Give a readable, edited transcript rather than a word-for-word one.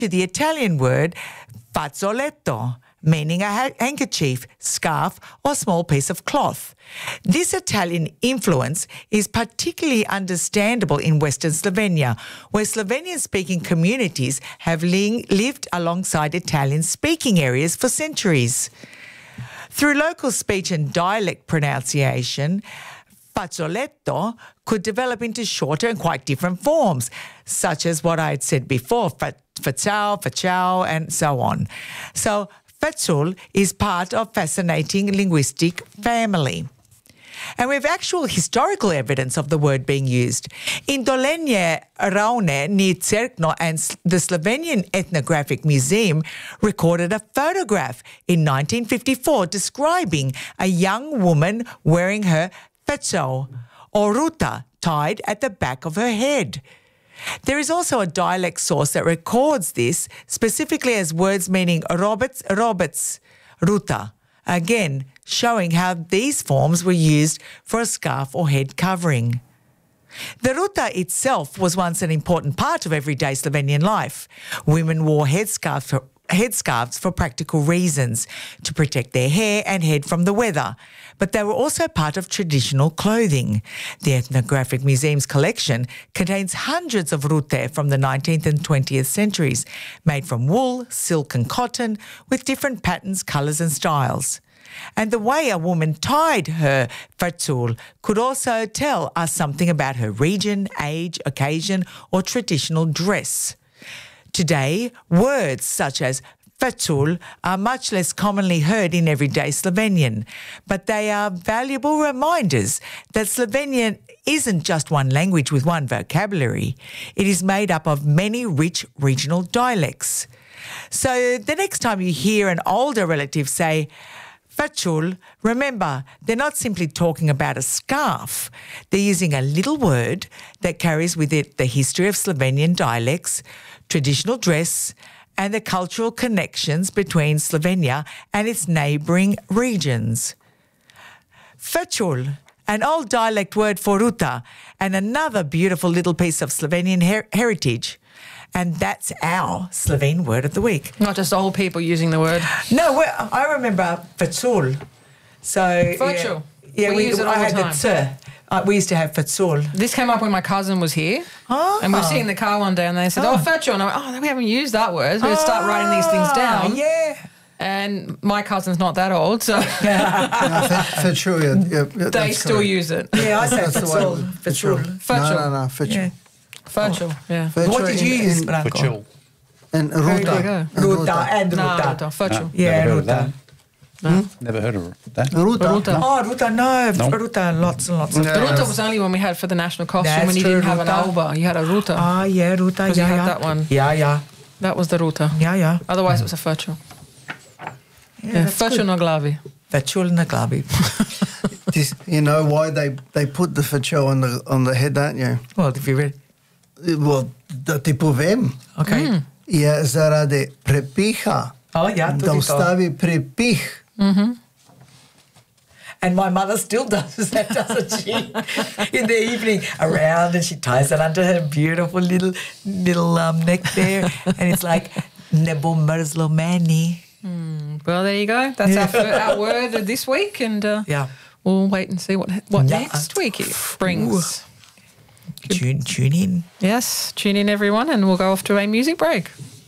to the Italian word fazzoletto, meaning a handkerchief, scarf, or small piece of cloth. This Italian influence is particularly understandable in Western Slovenia, where Slovenian-speaking communities have lived alongside Italian-speaking areas for centuries. Through local speech and dialect pronunciation, fazzoletto could develop into shorter and quite different forms, such as what I had said before, facciao, and so on. So fazzol is part of fascinating linguistic family. And we have actual historical evidence of the word being used. In Dolenje Ravne near Cerkno, and the Slovenian Ethnographic Museum recorded a photograph in 1954 describing a young woman wearing her fazzol, or ruta, tied at the back of her head. There is also a dialect source that records this specifically as words meaning roberts, ruta, again showing how these forms were used for a scarf or head covering. The ruta itself was once an important part of everyday Slovenian life. Women wore headscarves for practical reasons, to protect their hair and head from the weather, but they were also part of traditional clothing. The Ethnographic Museum's collection contains hundreds of rute from the 19th and 20th centuries, made from wool, silk and cotton, with different patterns, colours and styles. And the way a woman tied her fazzol could also tell us something about her region, age, occasion or traditional dress. Today, words such as fazzol are much less commonly heard in everyday Slovenian, but they are valuable reminders that Slovenian isn't just one language with one vocabulary. It is made up of many rich regional dialects. So the next time you hear an older relative say fazzol, remember, they're not simply talking about a scarf. They're using a little word that carries with it the history of Slovenian dialects, traditional dress, and the cultural connections between Slovenia and its neighbouring regions. Fazzol, an old dialect word for ruta, and another beautiful little piece of Slovenian heritage. And that's our Slovene word of the week. Not just old people using the word. No, I remember fazzol. So Fazzol. Yeah, we use it all I the had time. We used to have fazzol. This came up when my cousin was here. And we were sitting in the car one day and they said, fazzol. And I went, we haven't used that word. So we start writing these things down. Yeah. And my cousin's not that old, so fazzol, yeah, they still correct. use it. Yeah, I say fazzol. Fazzol. Fazzol. No, fazzol. Yeah. Fazzol, yeah. What did you use, Branko? Fazzol. And There you ruta. go. Ruta and No, ruta. fazzol. Yeah, Never heard of ruta. that. Never heard of that. Ruta. Ruta. Oh, ruta, no. No. Ruta, lots and lots of Yeah. The times. ruta was only when we had for the national costume That's when you true, didn't have an ruta. alba. You had a ruta. Ah, yeah, ruta, Because you yeah, had yeah. that one. Yeah. That was the ruta. Yeah. Otherwise it was a fazzol. Yeah, that's fazzol good. na glavi. Fazzol na glavi. You know why they put the fazzol on the head, don't you? Well, if you read. Well, da ti povem, Okay. je zaradi prepiha, Oh, ja, da tudi to. ustavi prepih. And my mother still does that, doesn't she? In the evening, around, and she ties it under her beautiful little neck there, and it's like nebo mrzlo meni. Well, there you go. That's our word of this week, and Yeah. we'll wait and see what Yeah. next week it brings. Tune in. Yes, tune in everyone, and we'll go off to a music break.